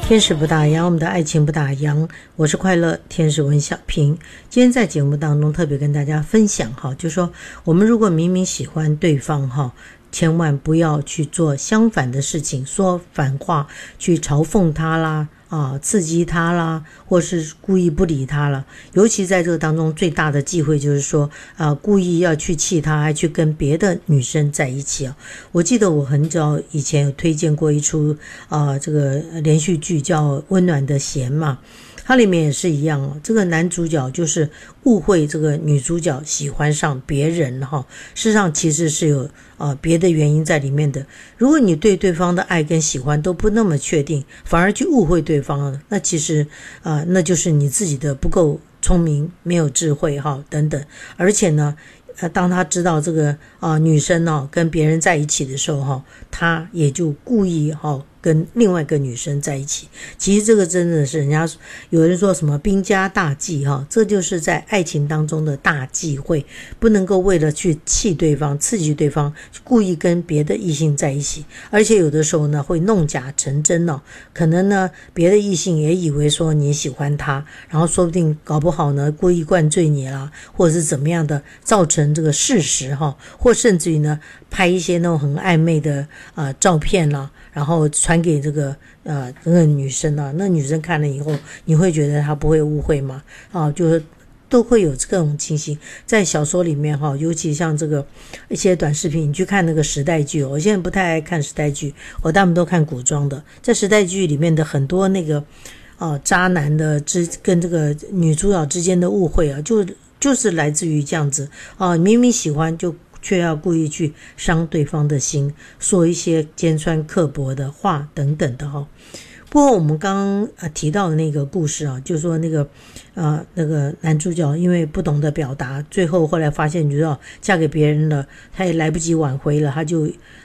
天使不打烊，我们的爱情不打烊。我是快乐天使文小平。今天在节目当中特别跟大家分享就是说我们如果明明喜欢对方千万不要去做相反的事情，说反话，去嘲讽他啦刺激他啦，或是故意不理他了。尤其在这个当中最大的忌讳就是说故意要去气他，还去跟别的女生在一起我记得我很早以前有推荐过一出这个连续剧叫《温暖的弦》嘛，它里面也是一样这个男主角就是误会这个女主角喜欢上别人事实上其实是有别的原因在里面的。如果你对对方的爱跟喜欢都不那么确定，反而去误会对方那其实那就是你自己的不够聪明，没有智慧等等。而且呢当他知道这个女生跟别人在一起的时候他也就故意跟另外一个女生在一起。其实这个真的是人家有人说什么兵家大忌这就是在爱情当中的大忌讳，不能够为了去气对方刺激对方故意跟别的异性在一起。而且有的时候呢会弄假成真可能呢别的异性也以为说你喜欢他，然后说不定搞不好呢故意灌醉你啦，或者是怎么样的造成这个事实或甚至于呢拍一些那种很暧昧的照片啦，然后传给这个女生那女生看了以后，你会觉得她不会误会吗？就是都会有这种情形。在小说里面尤其像这个一些短视频，你去看那个时代剧我现在不太爱看时代剧，我大部分都看古装的。在时代剧里面的很多那个渣男的跟这个女主角之间的误会就是来自于这样子明明喜欢却要故意去伤对方的心，说一些尖酸刻薄的话等等的不过我们刚刚提到的那个故事就是说那个男主角因为不懂得表达，最后后来发现女主角嫁给别人了，他也来不及挽回了，他就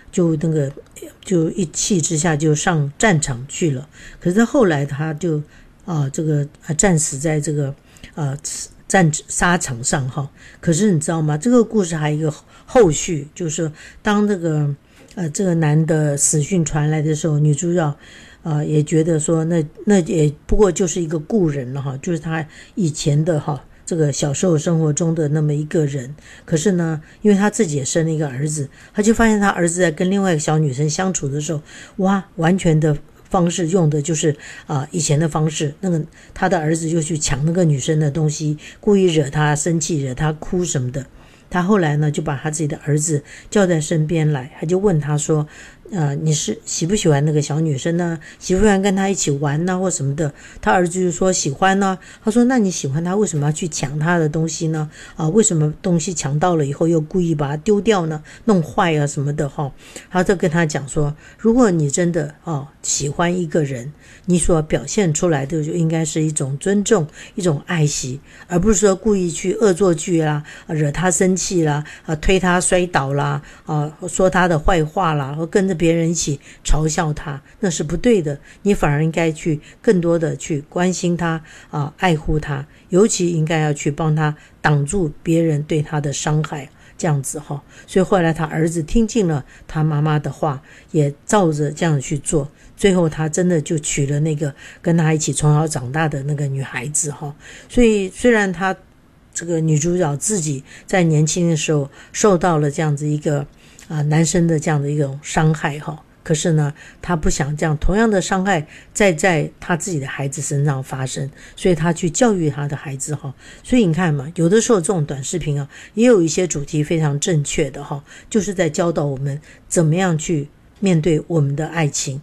一气之下就上战场去了。可是后来他就战死在这个沙场上可是你知道吗？这个故事还有一个后续，就是当这个男的死讯传来的时候，女主角也觉得说那也不过就是一个故人了就是他以前的这个小时候生活中的那么一个人。可是呢因为他自己也生了一个儿子，他就发现他儿子在跟另外一个小女生相处的时候，完全的方式用的就是以前的方式，他的儿子就去抢那个女生的东西，故意惹她生气，惹她哭什么的。他后来呢就把他自己的儿子叫在身边来，他就问他说你是喜不喜欢那个小女生呢？喜不喜欢跟她一起玩呢或什么的？他儿子就说喜欢呢。他说那你喜欢她为什么要去抢她的东西呢？为什么东西抢到了以后又故意把它丢掉呢？弄坏什么的他就跟他讲说，如果你真的喜欢一个人，你所表现出来的就应该是一种尊重，一种爱惜，而不是说故意去恶作剧啦，惹他生气啦，推他摔倒啦，说他的坏话啦，或跟着别人一起嘲笑他，那是不对的。你反而应该去更多的去关心他爱护他，尤其应该要去帮他挡住别人对他的伤害，这样子所以后来他儿子听进了他妈妈的话，也照着这样去做，最后他真的就娶了那个跟他一起从小长大的那个女孩子所以虽然他这个女主角自己在年轻的时候受到了这样子一个男生的这样的一种伤害可是呢他不想这样同样的伤害再在他自己的孩子身上发生，所以他去教育他的孩子所以你看嘛，有的时候这种短视频也有一些主题非常正确的就是在教导我们怎么样去面对我们的爱情，